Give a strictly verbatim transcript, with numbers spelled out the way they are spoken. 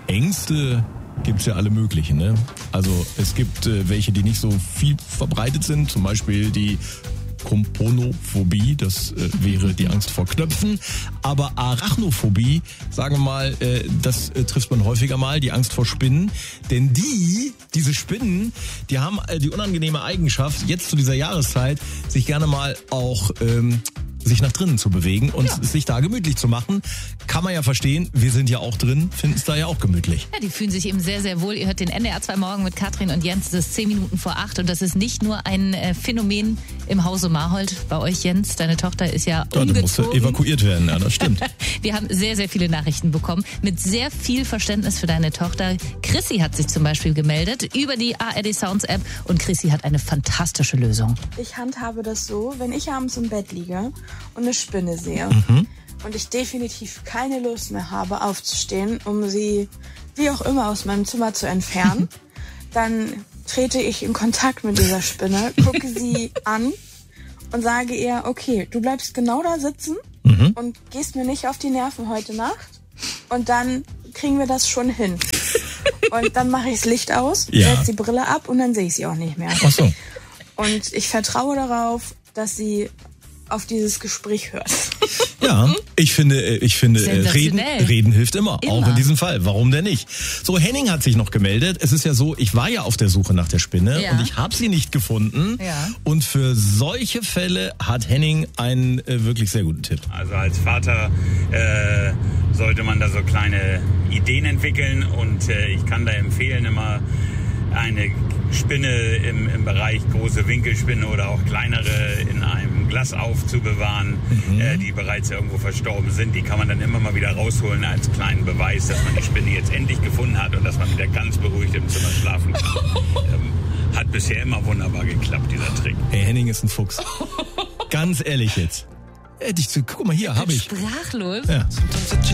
Ängste gibt's ja alle möglichen, ne? Also es gibt äh, welche, die nicht so viel verbreitet sind, zum Beispiel die Komponophobie, das äh, wäre die Angst vor Knöpfen. Aber Arachnophobie, sagen wir mal, äh, das äh, trifft man häufiger mal, die Angst vor Spinnen. Denn die, diese Spinnen, die haben äh, die unangenehme Eigenschaft, jetzt zu dieser Jahreszeit, sich gerne mal auch ähm, sich nach drinnen zu bewegen und ja. sich da gemütlich zu machen. Kann man ja verstehen, wir sind ja auch drin, finden es da ja auch gemütlich. Ja, die fühlen sich eben sehr, sehr wohl. Ihr hört den N D R zwei Morgen mit Katrin und Jens. Das ist zehn Minuten vor acht und das ist nicht nur ein äh, Phänomen im Hause Marhold. Bei euch, Jens, deine Tochter ist ja umgezogen. Ja, du musst evakuiert werden, ja, das stimmt. Wir haben sehr, sehr viele Nachrichten bekommen mit sehr viel Verständnis für deine Tochter. Chrissy hat sich zum Beispiel gemeldet über die A R D Sounds App und Chrissy hat eine fantastische Lösung. Ich handhabe das so, wenn ich abends im Bett liege und eine Spinne sehe Mhm. und ich definitiv keine Lust mehr habe, aufzustehen, um sie wie auch immer aus meinem Zimmer zu entfernen, dann trete ich in Kontakt mit dieser Spinne, gucke sie an und sage ihr, okay, du bleibst genau da sitzen Mhm. und gehst mir nicht auf die Nerven heute Nacht und dann kriegen wir das schon hin. Und dann mache ich das Licht aus, Ja. setze die Brille ab und dann sehe ich sie auch nicht mehr. Ach so. Und ich vertraue darauf, dass sie auf dieses Gespräch hört. Ja, ich finde, äh, ich finde, äh, reden, Sensationell. reden hilft immer, Immer. auch in diesem Fall. Warum denn nicht? So, Henning hat sich noch gemeldet. Es ist ja so, ich war ja auf der Suche nach der Spinne Ja. und ich habe sie nicht gefunden. Ja. Und für solche Fälle hat Henning einen äh, wirklich sehr guten Tipp. Also als Vater äh, sollte man da so kleine Ideen entwickeln und äh, ich kann da empfehlen, immer eine Spinne im, im Bereich große Winkelspinne oder auch kleinere in einem Glas aufzubewahren, Mhm. äh, die bereits irgendwo verstorben sind. Die kann man dann immer mal wieder rausholen als kleinen Beweis, dass man die Spinne jetzt endlich gefunden hat und dass man wieder ganz beruhigt im Zimmer schlafen kann. ähm, hat bisher immer wunderbar geklappt, dieser Trick. Hey, Henning ist ein Fuchs. Ganz ehrlich jetzt. Hätte ich zu, guck mal, hier habe ich. Sprachlos. Ja.